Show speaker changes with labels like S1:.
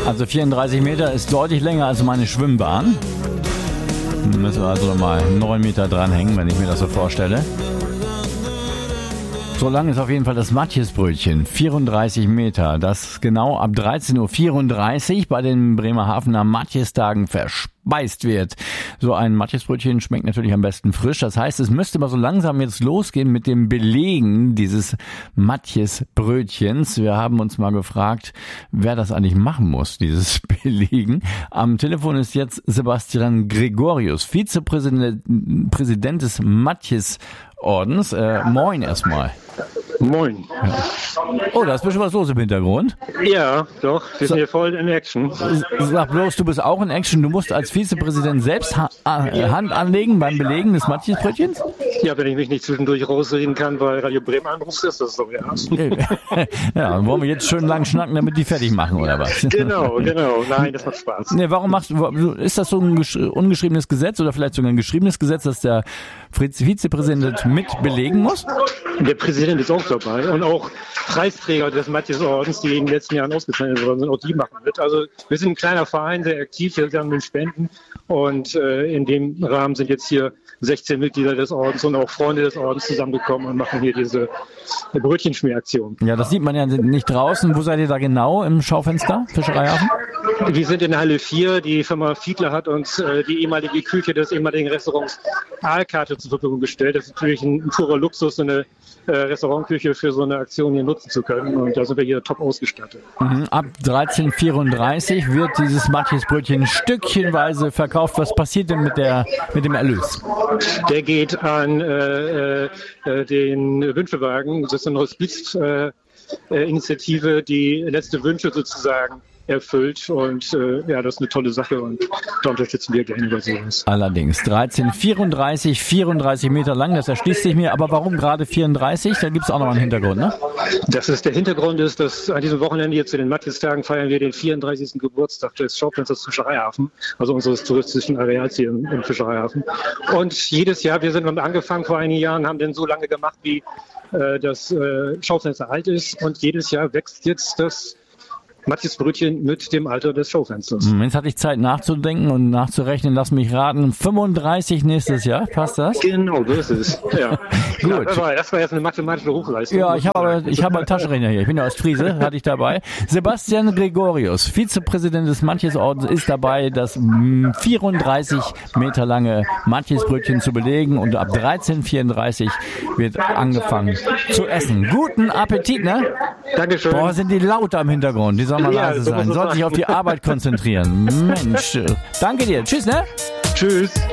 S1: Also 34 Meter ist deutlich länger als meine Schwimmbahn. Da müssen wir also mal 9 Meter dranhängen, wenn ich mir das so vorstelle. So lang ist auf jeden Fall das Matjesbrötchen, 34 Meter, das genau ab 13.34 Uhr bei den Bremerhavener Matjestagen verspeist wird. So ein Matjesbrötchen schmeckt natürlich am besten frisch. Das heißt, es müsste mal so langsam jetzt losgehen mit dem Belegen dieses Matjesbrötchens. Wir haben uns mal gefragt, wer das eigentlich machen muss, dieses Belegen. Am Telefon ist jetzt Sebastian Gregorius, Vizepräsident des Matjesordens. Moin erstmal.
S2: Moin.
S1: Ja. Oh, da ist bestimmt was los im Hintergrund.
S2: Ja, doch, wir sind hier voll in Action.
S1: Sag bloß, du bist auch in Action. Du musst als Vizepräsident selbst Hand anlegen beim Belegen des Matjesbrötchens?
S2: Ja, wenn ich mich nicht zwischendurch rausreden kann, weil Radio Bremen anruft, ist das so, ja.
S1: Ja, dann wollen wir jetzt schön lang schnacken, damit die fertig machen, oder was?
S2: Genau. Nein, das macht Spaß.
S1: Nee, ist das so ein ungeschriebenes Gesetz oder vielleicht sogar ein geschriebenes Gesetz, dass der Vizepräsident mit belegen muss?
S2: Der Präsident ist auch dabei und auch Preisträger des Matjesordens, die in den letzten Jahren ausgezeichnet worden sind, auch die machen mit. Also wir sind ein kleiner Verein, sehr aktiv, wir sammeln Spenden und in dem Rahmen sind jetzt hier 16 Mitglieder des Ordens und auch Freunde des Ordens zusammengekommen und machen hier diese Brötchenschmieraktion.
S1: Ja, das sieht man ja nicht draußen. Wo seid ihr da genau im Schaufenster, Fischereihafen?
S2: Wir sind in Halle 4. Die Firma Fiedler hat uns die ehemalige Küche des ehemaligen Restaurants Aalkarte zur Verfügung gestellt. Das ist natürlich ein purer Luxus, eine Restaurantküche für so eine Aktion hier nutzen zu können. Und da sind wir hier top ausgestattet.
S1: Ab 13.34 wird dieses Matjesbrötchen stückchenweise verkauft. Was passiert denn mit dem Erlös?
S2: Der geht an den Wünschewagen. Das ist eine Hospiz-Initiative, die letzte Wünsche sozusagen erfüllt und das ist eine tolle Sache und da unterstützen wir gerne bei sowas.
S1: Allerdings 34 Meter lang, das erschließt sich mir, aber warum gerade 34? Da gibt es auch noch einen Hintergrund, ne?
S2: Der Hintergrund ist, dass an diesem Wochenende jetzt zu den Matjestagen feiern wir den 34. Geburtstag des Schaufensters Fischereihafen, also unseres touristischen Areals hier im Fischereihafen. Und jedes Jahr, wir sind angefangen vor einigen Jahren, haben den so lange gemacht, wie das Schaufenster alt ist und jedes Jahr wächst jetzt das Matjesbrötchen mit dem Alter des Schaufensters.
S1: Jetzt hatte ich Zeit nachzudenken und nachzurechnen. Lass mich raten. 35 nächstes Jahr. Passt das?
S2: Genau, so ist es. Ja.
S1: Gut.
S2: Das war jetzt eine mathematische Hochleistung.
S1: Ja, ich habe einen Taschenrechner hier. Ich bin ja aus Friese, hatte ich dabei. Sebastian Gregorius, Vizepräsident des Matjesordens, ist dabei, das 34 Meter lange Matjesbrötchen zu belegen und ab 13.34 wird angefangen zu essen. Guten Appetit, ne?
S2: Dankeschön.
S1: Boah, sind die laut am Hintergrund. Die sollen mal leise sein. Sollen sich auf die Arbeit konzentrieren. Mensch. Danke dir. Tschüss, ne?
S2: Tschüss.